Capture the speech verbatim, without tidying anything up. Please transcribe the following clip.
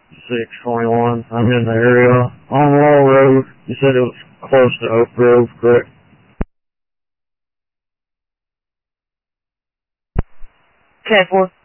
six twenty-one. I'm in the area on Wall Road. You said it was close to Oak Grove, correct? ten four.